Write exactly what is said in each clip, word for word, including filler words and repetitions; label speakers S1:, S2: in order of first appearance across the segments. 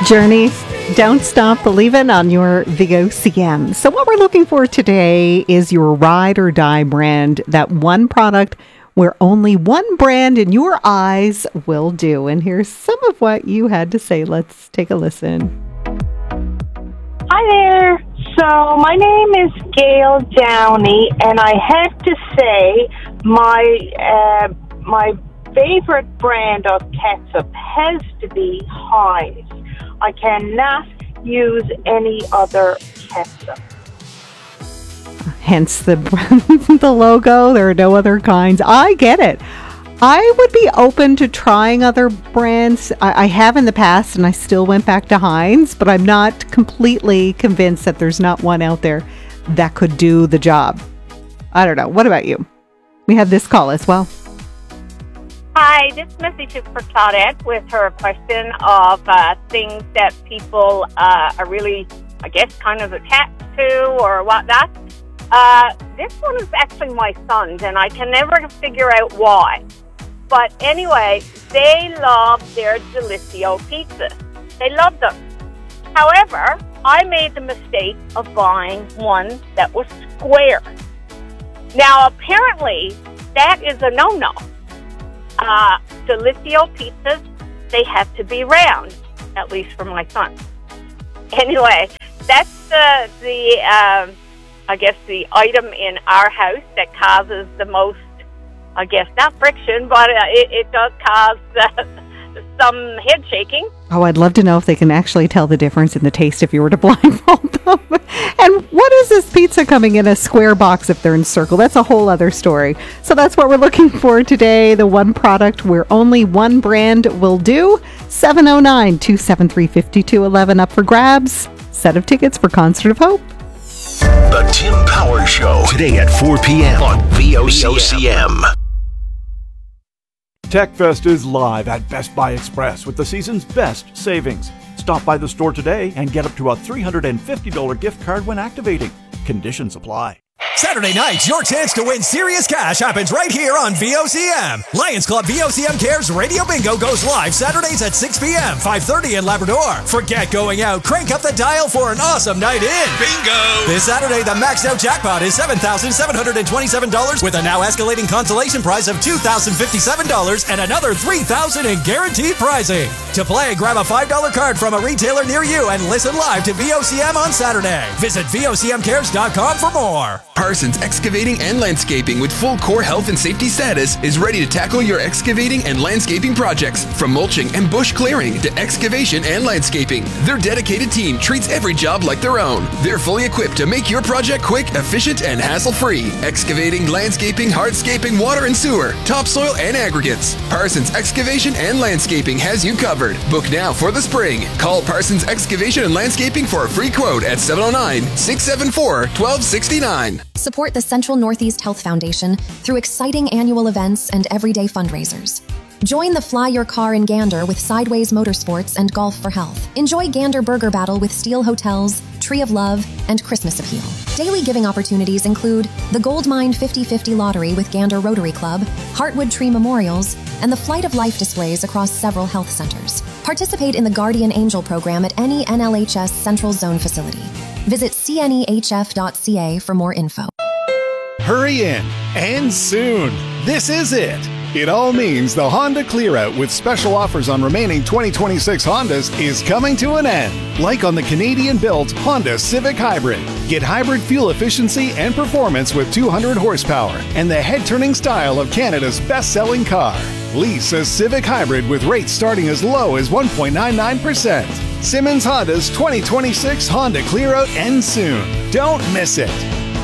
S1: Journey, Don't Stop Believin' on your V O C M. So what we're looking for today is your ride or die brand, that one product where only one brand in your eyes will do. And here's some of what you had to say. Let's take a listen.
S2: Hi there. So my name is Gail Downey, and I have to say my uh, my favorite brand of ketchup has to be Heinz. I cannot use any other ketchup.
S1: Hence the the logo. There are no other kinds. I get it. I would be open to trying other brands. I, I have in the past, and I still went back to Heinz, but I'm not completely convinced that there's not one out there that could do the job. I don't know. What about you? We have this call as well.
S3: Hi, this message is for Claudette with her question of uh, things that people uh, are really, I guess, kind of attached to or whatnot. Uh, this one is actually my son's, and I can never figure out why. But anyway, they love their Delissio pizzas. They love them. However, I made the mistake of buying one that was square. Now, apparently, that is a no-no. Uh, Delissio pizzas, they have to be round, at least for my son. Anyway, that's the, the um, I guess, the item in our house that causes the most, I guess, not friction, but uh, it, it does cause uh, some head shaking.
S1: Oh, I'd love to know if they can actually tell the difference in the taste if you were to blindfold them. And what is this pizza coming in a square box if they're in circle? That's a whole other story. So that's what we're looking for today, the one product where only one brand will do. seven oh nine, two seven three, five two one one up for grabs. Set of tickets for Concert of Hope.
S4: The Tim Power Show, today at four p.m. on V O C M.
S5: TechFest is live at Best Buy Express with the season's best savings. Stop by the store today and get up to a three hundred fifty dollars gift card when activating. Conditions apply.
S6: Saturday night, your chance to win serious cash happens right here on V O C M. Lions Club V O C M Cares Radio Bingo goes live Saturdays at six p.m., five thirty in Labrador. Forget going out. Crank up the dial for an awesome night in.
S4: Bingo!
S6: This Saturday, the maxed out jackpot is seven thousand seven hundred twenty-seven dollars with a now escalating consolation prize of two thousand fifty-seven dollars and another three thousand dollars in guaranteed prizing. To play, grab a five dollars card from a retailer near you and listen live to V O C M on Saturday. Visit V O C M cares dot com for more.
S7: Parsons Excavating and Landscaping with full core health and safety status is ready to tackle your excavating and landscaping projects. From mulching and bush clearing to excavation and landscaping, their dedicated team treats every job like their own. They're fully equipped to make your project quick, efficient, and hassle-free. Excavating, landscaping, hardscaping, water and sewer, topsoil, and aggregates. Parsons Excavation and Landscaping has you covered. Book now for the spring. Call Parsons Excavation and Landscaping for a free quote at seven oh nine, six seven four, one two six nine.
S8: Support the Central Northeast Health Foundation through exciting annual events and everyday fundraisers. Join the Fly Your Car in Gander with Sideways Motorsports and Golf for Health. Enjoy Gander Burger Battle with Steel Hotels, Tree of Love, and Christmas Appeal. Daily giving opportunities include the Gold Mine fifty fifty Lottery with Gander Rotary Club, Heartwood Tree Memorials, and the Flight of Life displays across several health centers. Participate in the Guardian Angel program at any N L H S Central Zone facility. Visit c n e h f dot c a for more info.
S9: Hurry in, and soon. This is it. It all means the Honda Clear-Out with special offers on remaining twenty twenty-six Hondas is coming to an end. Like on the Canadian-built Honda Civic Hybrid. Get hybrid fuel efficiency and performance with two hundred horsepower and the head-turning style of Canada's best-selling car. Lease a Civic Hybrid with rates starting as low as one point nine nine percent. Simmons Honda's twenty twenty-six Honda Clear-Out ends soon. Don't miss it.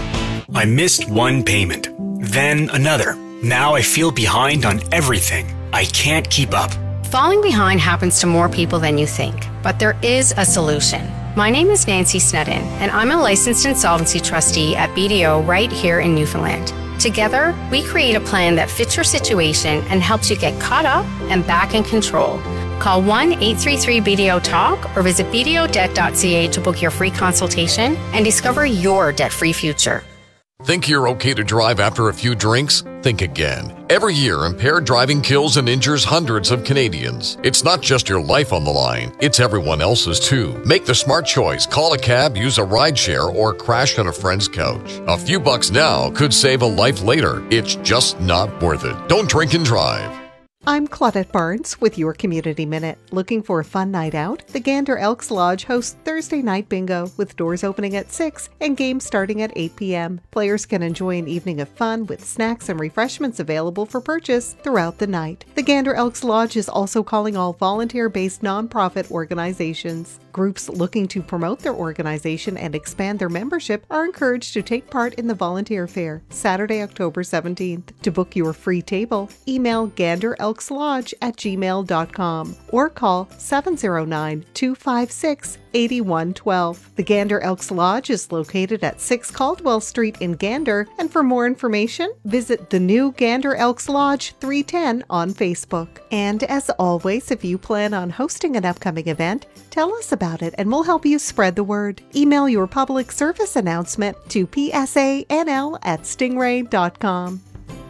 S10: I missed one payment, then another. Now I feel behind on everything. I can't keep up.
S11: Falling behind happens to more people than you think, but there is a solution. My name is Nancy Snedden, and I'm a licensed insolvency trustee at B D O right here in Newfoundland. Together, we create a plan that fits your situation and helps you get caught up and back in control. Call one eight three three B D O TALK or visit b d o debt dot c a to book your free consultation and discover your debt-free future.
S12: Think you're okay to drive after a few drinks? Think again. Every year, impaired driving kills and injures hundreds of Canadians. It's not just your life on the line, it's everyone else's too. Make the smart choice. Call a cab, use a rideshare, or crash on a friend's couch. A few bucks now could save a life later. It's just not worth it. Don't drink and drive.
S1: I'm Claudette Barnes with your Community Minute. Looking for a fun night out? The Gander Elks Lodge hosts Thursday Night Bingo with doors opening at six and games starting at eight p.m. Players can enjoy an evening of fun with snacks and refreshments available for purchase throughout the night. The Gander Elks Lodge is also calling all volunteer-based nonprofit organizations. Groups looking to promote their organization and expand their membership are encouraged to take part in the Volunteer Fair, Saturday, October seventeenth. To book your free table, email gander elks lodge at gmail dot com or call seven oh nine, two five six, eight one one two. The Gander Elks Lodge is located at six Caldwell Street in Gander, and for more information, visit the new Gander Elks Lodge three ten on Facebook. And as always, if you plan on hosting an upcoming event, tell us about it and we'll help you spread the word. Email your public service announcement to p s a n l at stingray dot com.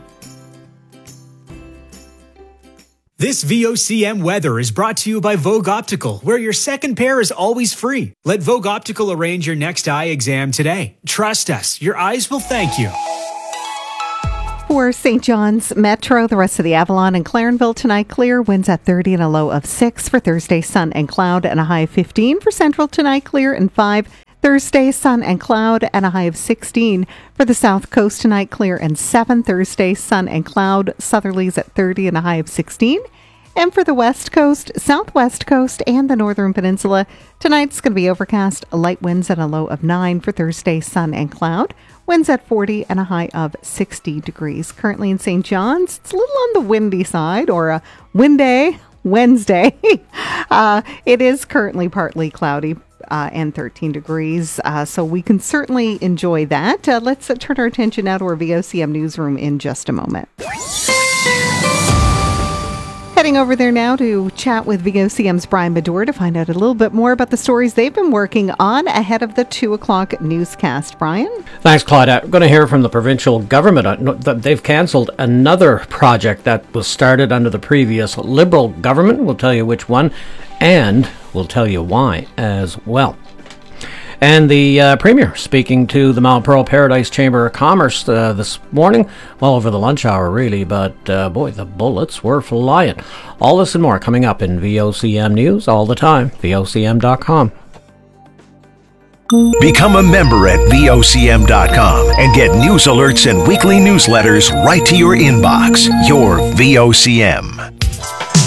S10: This V O C M weather is brought to you by Vogue Optical, where your second pair is always free. Let Vogue Optical arrange your next eye exam today. Trust us, your eyes will thank you.
S1: For Saint John's Metro, the rest of the Avalon and Clarenville tonight clear, winds at thirty and a low of six. For Thursday, sun and cloud and a high of fifteen. For Central tonight, clear and five. Thursday, sun and cloud and a high of sixteen. For the South Coast tonight, clear and seven. Thursday, sun and cloud, southerlies at thirty and a high of sixteen. And for the West Coast, Southwest Coast, and the Northern Peninsula, tonight's going to be overcast, light winds and a low of nine. For Thursday, sun and cloud, winds at forty and a high of sixty degrees. Currently in Saint John's, it's a little on the windy side, or a windy Wednesday. uh, it is currently partly cloudy. Uh, and thirteen degrees, uh, so we can certainly enjoy that. Uh, let's uh, turn our attention now to our V O C M newsroom in just a moment. Heading over there now to chat with V O C M's Brian Medore to find out a little bit more about the stories they've been working on ahead of the two o'clock newscast. Brian?
S13: Thanks, Claudia. I'm going to hear from the provincial government. They've cancelled another project that was started under the previous Liberal government. We'll tell you which one, and we'll tell you why as well. And the uh, Premier speaking to the Mount Pearl Paradise Chamber of Commerce uh, this morning, well over the lunch hour really, but uh, boy, the bullets were flying. All this and more coming up in V O C M News all the time, V O C M dot com.
S4: Become a member at V O C M dot com and get news alerts and weekly newsletters right to your inbox. Your V O C M.